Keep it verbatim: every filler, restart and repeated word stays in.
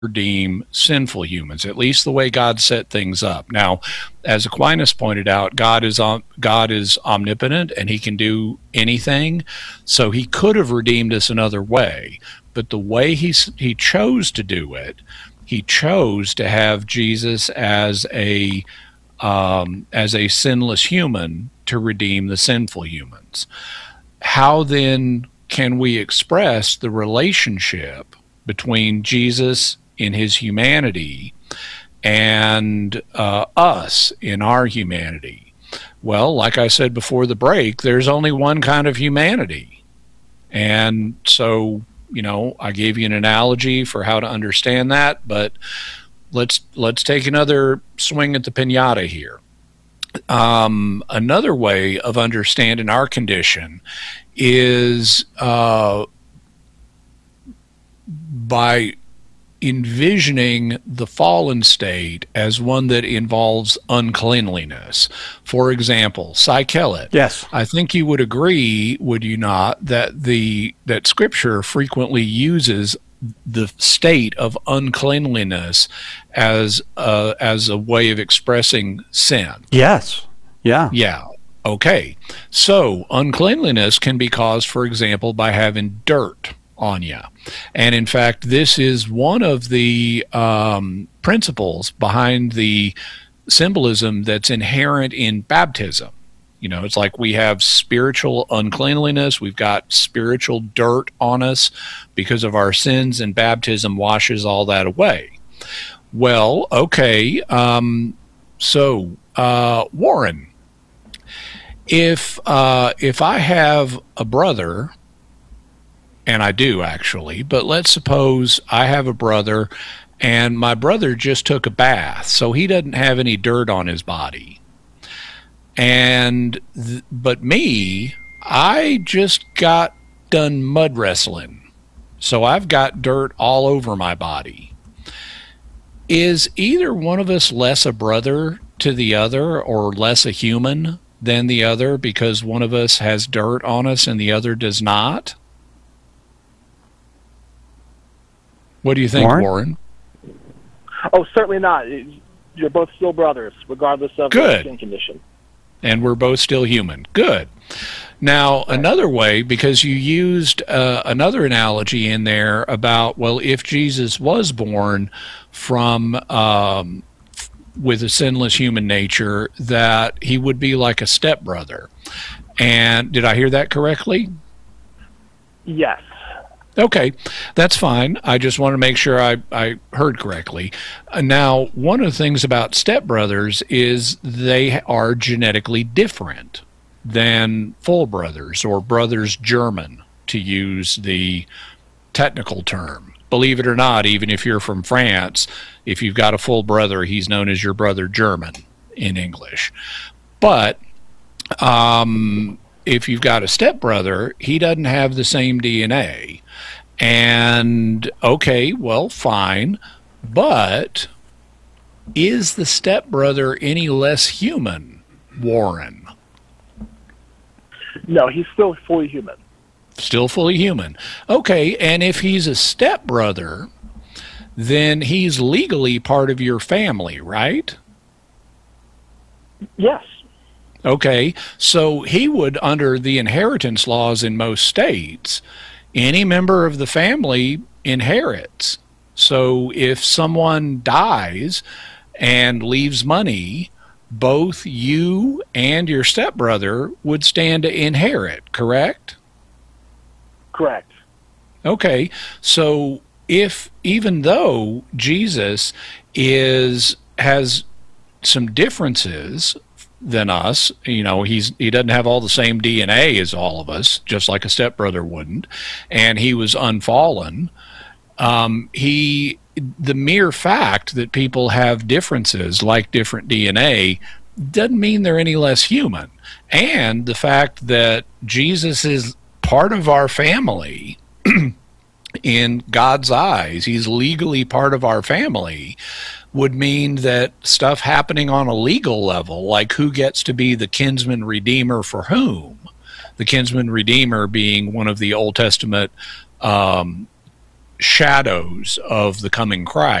redeem sinful humans, at least the way God set things up. Now, as Aquinas pointed out, God is om- God is omnipotent and he can do anything. So he could have redeemed us another way, but the way he he chose to do it, he chose to have Jesus as a um, as a sinless human to redeem the sinful humans. How then can we express the relationship between Jesus in his humanity and uh, us in our humanity? Well, like I said before the break, there's only one kind of humanity. And so, you know, I gave you an analogy for how to understand that, but let's let's take another swing at the pinata here. Um, another way of understanding our condition is uh, by envisioning the fallen state as one that involves uncleanliness. For example, Cy Kellett. Yes. I think you would agree, would you not, that the that Scripture frequently uses the state of uncleanliness as a, as a way of expressing sin. Yes. Yeah. Yeah. Okay. So uncleanliness can be caused, for example, by having dirt on you. And in fact, this is one of the um, principles behind the symbolism that's inherent in baptism. You know, it's like we have spiritual uncleanliness. We've got spiritual dirt on us because of our sins, and baptism washes all that away. Well, okay. Um, so, uh, Warren, if uh, if I have a brother, and I do actually, but let's suppose I have a brother, and my brother just took a bath, so he doesn't have any dirt on his body. And th- but me, I just got done mud wrestling, so I've got dirt all over my body. Is either one of us less a brother to the other, or less a human than the other because one of us has dirt on us and the other does not? What do you think, Warren? Warren? Oh, certainly not. You're both still brothers, regardless of Good. the skin condition. And we're both still human. Good. Now, another way, because you used uh, another analogy in there about, well, if Jesus was born from um, with a sinless human nature, that he would be like a stepbrother. And did I hear that correctly? Yes. Okay, that's fine. I just want to make sure I, I heard correctly. Uh, now, one of the things about stepbrothers is they are genetically different than full brothers, or brothers German, to use the technical term. Believe it or not, even if you're from France, if you've got a full brother, he's known as your brother German in English. But um, if you've got a stepbrother, he doesn't have the same D N A. And, okay, well, fine, but is the stepbrother any less human, Warren? No, he's still fully human. Still fully human. Okay, and if he's a stepbrother, then he's legally part of your family, right? Yes. Okay, so he would, under the inheritance laws in most states, any member of the family inherits. So if someone dies and leaves money, both you and your stepbrother would stand to inherit, correct? Correct. Okay, so if, even though Jesus is has some differences than us, you know, he's he doesn't have all the same D N A as all of us, just like a stepbrother wouldn't, and he was unfallen. Um, he the mere fact that people have differences, like different D N A, doesn't mean they're any less human. And the fact that Jesus is part of our family in God's eyes, he's legally part of our family, would mean that stuff happening on a legal level, like who gets to be the kinsman redeemer for whom, the kinsman redeemer being one of the Old Testament um, shadows of the coming Christ.